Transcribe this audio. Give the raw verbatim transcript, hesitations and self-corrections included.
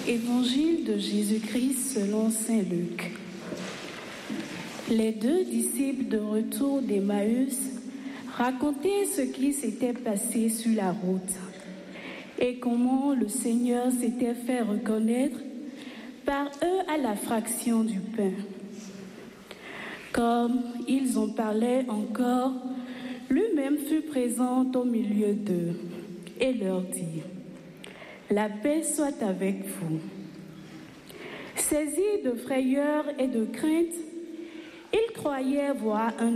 Évangile de Jésus-Christ selon saint Luc. Les deux disciples de retour d'Emmaüs racontaient ce qui s'était passé sur la route et comment le Seigneur s'était fait reconnaître par eux à la fraction du pain. Comme ils en parlaient encore, lui-même fut présent au milieu d'eux et leur dit : « La paix soit avec vous. » Saisis de frayeur et de crainte, ils croyaient voir un